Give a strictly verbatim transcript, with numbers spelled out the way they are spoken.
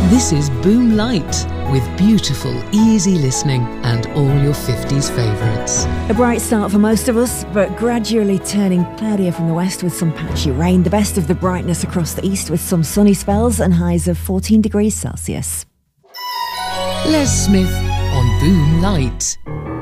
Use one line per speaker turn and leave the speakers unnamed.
This is Boom Light, with beautiful, easy listening and all your fifties favourites.
A bright start for most of us, but gradually turning cloudier from the west with some patchy rain. The best of the brightness across the east with some sunny spells and highs of fourteen degrees Celsius.
Les Smith on Boom Light.